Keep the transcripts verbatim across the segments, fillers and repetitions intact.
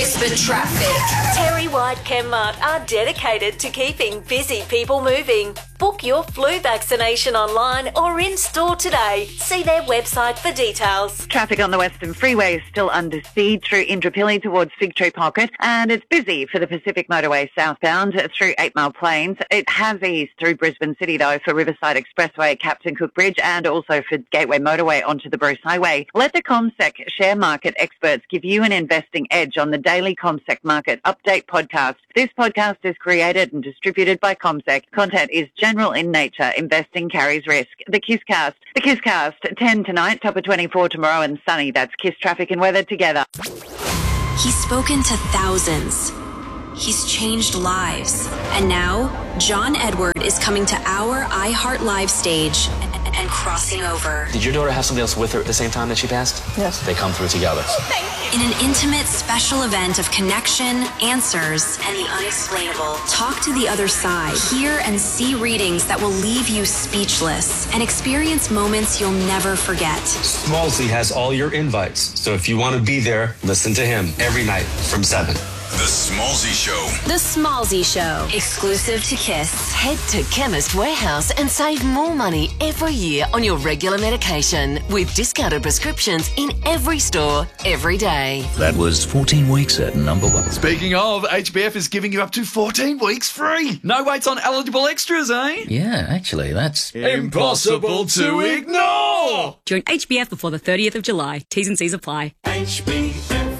Brisbane traffic. Terry White Chemmart are dedicated to keeping busy people moving. Book your flu vaccination online or in-store today. See their website for details. Traffic on the Western Freeway is still under speed through Indooroopilly towards Fig Tree Pocket, and it's busy for the Pacific Motorway southbound through Eight Mile Plains. It has eased through Brisbane City, though, for Riverside Expressway, Captain Cook Bridge, and also for Gateway Motorway onto the Bruce Highway. Let the CommSec share market experts give you an investing edge on the daily CommSec Market Update podcast. This podcast is created and distributed by CommSec. Content is general in nature. Investing carries risk. The KISScast. The KISScast, ten tonight, top of twenty-four tomorrow, and sunny. That's Kiss Traffic and Weather together. He's spoken to thousands. He's changed lives. And now, John Edward is coming to our iHeart Live stage and, and crossing over. Did your daughter have something else with her at the same time that she passed? Yes. They come through together. Thank you. In an intimate special event of connection, answers, and the unexplainable. Talk to the other side. Hear and see readings that will leave you speechless and experience moments you'll never forget. Smallsy has all your invites, so if you want to be there, listen to him every night from seven. The Smallsy Show. The Smallsy Show. Exclusive to Kiss. Head to Chemist Warehouse and save more money every year on your regular medication with discounted prescriptions in every store, every day. That was fourteen weeks at number one. Speaking of, H B F is giving you up to fourteen weeks free. No waits on eligible extras, eh? Yeah, actually, that's impossible to ignore. Join H B F before the thirtieth of July. T's and C's apply. H B F.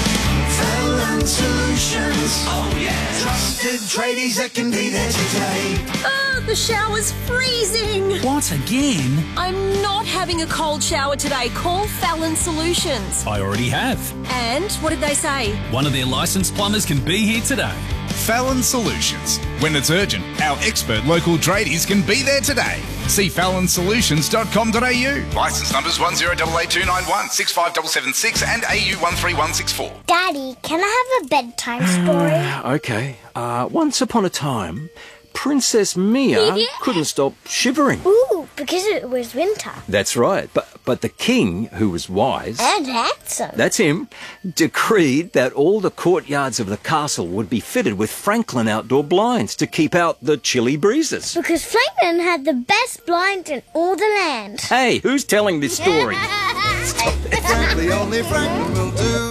Fallon Solutions. Oh, yeah. Trusted tradies that can be there today. Oh, the shower's freezing. What, again? I'm not having a cold shower today. Call Fallon Solutions. I already have. And what did they say? One of their licensed plumbers can be here today. Fallon Solutions. When it's urgent, our expert local tradies can be there today. See fallon solutions dot com dot a u. Licence numbers one zero eight eight two nine one, six five seven seven six and A U one three one six four. Daddy, can I have a bedtime story? Okay. Uh, once upon a time, Princess Mia Yeah. couldn't stop shivering. Ooh, because it was winter. That's right. But but the king, who was wise, And handsome. that's him, decreed that all the courtyards of the castle would be fitted with Franklin outdoor blinds to keep out the chilly breezes. Because Franklin had the best blinds in all the land. Hey, who's telling this story? Frankly, only Franklin will do.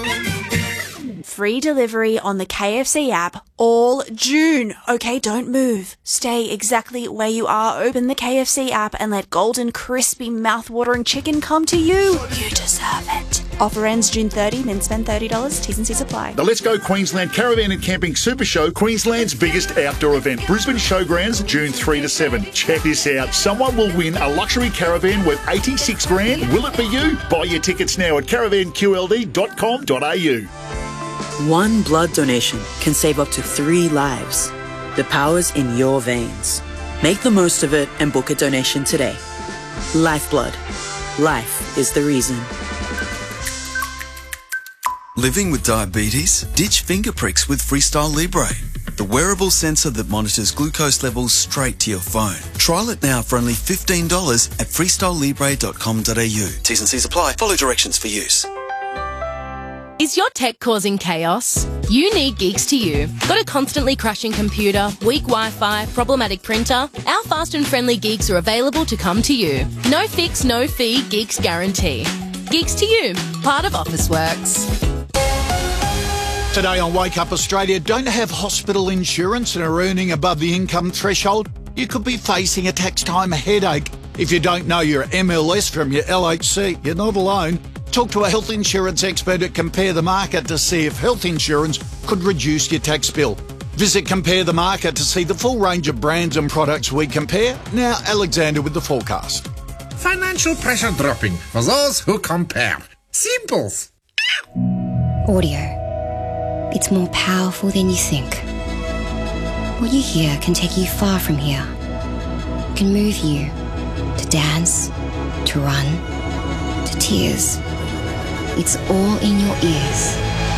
Free delivery on the K F C app all June. Okay, don't move. Stay exactly where you are. Open the K F C app and let golden, crispy, mouth-watering chicken come to you. You deserve it. Offer ends June thirtieth, then spend thirty dollars. T's and C's apply. The Let's Go Queensland Caravan and Camping Super Show, Queensland's biggest outdoor event. Brisbane Showgrounds, June third to seventh. Check this out. Someone will win a luxury caravan worth eighty-six grand. Will it be you? Buy your tickets now at caravan q l d dot com dot a u. One blood donation can save up to three lives. The power's in your veins. Make the most of it and book a donation today. Lifeblood. Life is the reason. Living with diabetes? Ditch finger pricks with Freestyle Libre, the wearable sensor that monitors glucose levels straight to your phone. Trial it now for only fifteen dollars at freestyle libre dot com dot a u. T's and C's apply. Follow directions for use. Is your tech causing chaos? You need Geeks to You. Got a constantly crashing computer, weak Wi-Fi, problematic printer? Our fast and friendly Geeks are available to come to you. No fix, no fee, Geeks guarantee. Geeks to You, part of Officeworks. Today on Wake Up Australia, don't have hospital insurance and are earning above the income threshold? You could be facing a tax time headache. If you don't know your M L S from your L H C, you're not alone. Talk to a health insurance expert at Compare the Market to see if health insurance could reduce your tax bill. Visit Compare the Market to see the full range of brands and products we compare. Now, Alexander with the forecast. Financial pressure dropping for those who compare. Simples. Audio. It's more powerful than you think. What you hear can take you far from here. It can move you to dance, to run, to tears. It's all in your ears.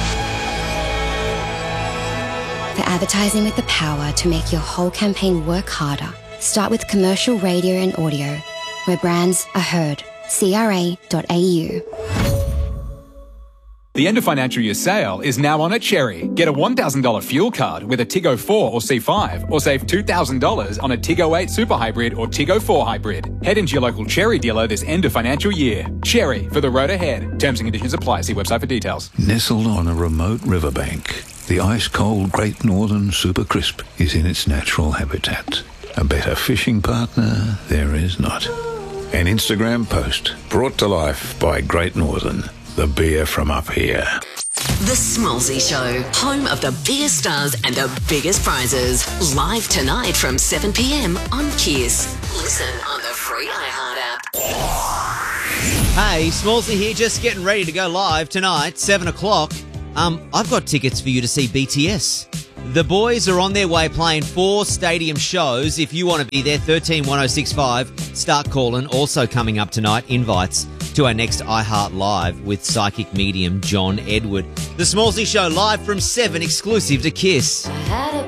For advertising with the power to make your whole campaign work harder, start with commercial radio and audio, where brands are heard. C R A dot A U. The end of financial year sale is now on at Cherry. Get a one thousand dollars fuel card with a Tiggo four or C five, or save two thousand dollars on a Tiggo eight Super Hybrid or Tiggo four Hybrid. Head into your local Cherry dealer this end of financial year. Cherry, for the road ahead. Terms and conditions apply. See website for details. Nestled on a remote riverbank, the ice-cold Great Northern Super Crisp is in its natural habitat. A better fishing partner there is not. An Instagram post brought to life by Great Northern, the beer from up here. The Smallsy Show, home of the biggest stars and the biggest prizes. Live tonight from seven p.m. on Kiss. Listen on the free iHeart app. Hey, Smallsy here, just getting ready to go live tonight, seven o'clock. Um, I've got tickets for you to see B T S. The boys are on their way playing four stadium shows. If you want to be there, thirteen one oh six five, start calling. Also coming up tonight, invites to our next iHeart Live with psychic medium John Edward. The Smallsy Show live from seven, exclusive to Kiss.